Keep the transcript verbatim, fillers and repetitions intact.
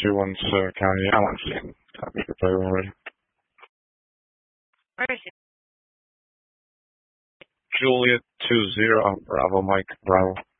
two one Sir County, Allensley. Happy to play when ready. Where is it? Juliet two zero, Bravo Mike, Bravo.